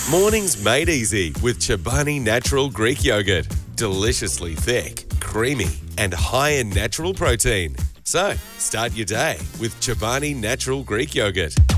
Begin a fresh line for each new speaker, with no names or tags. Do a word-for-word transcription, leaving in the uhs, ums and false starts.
Mornings made easy with Chobani Natural Greek Yogurt. Deliciously thick, creamy, and high in natural protein. So, start your day with Chobani Natural Greek Yogurt.